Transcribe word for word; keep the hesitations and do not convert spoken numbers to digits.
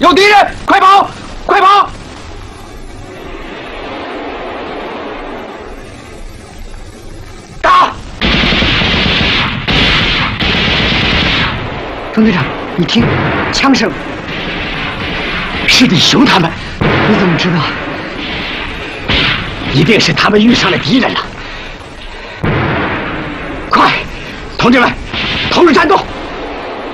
有敌人，快跑，快跑！打！ 冯队长，你听，枪声， 是李雄他们。 你怎么知道？ 一定是他们遇上了敌人了。快，同志们，投入战斗！